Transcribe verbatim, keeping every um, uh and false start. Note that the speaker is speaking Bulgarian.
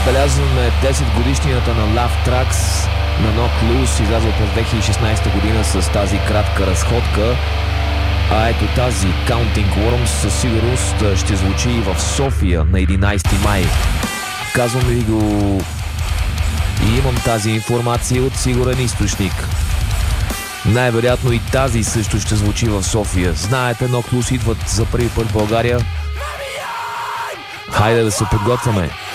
отбелязваме десет годишнината на Love Tracks на Knocked Loose, излязъл през две хиляди и шестнадесета година с тази кратка разходка. А ето тази Counting Worms със сигурност ще звучи и в София на единадесети май. Казвам ви го и имам тази информация от сигурен източник. Най-вероятно и тази също ще звучи в София. Знаете, Knocked Loose идват за първи път в България. Хайде да се подготвяме.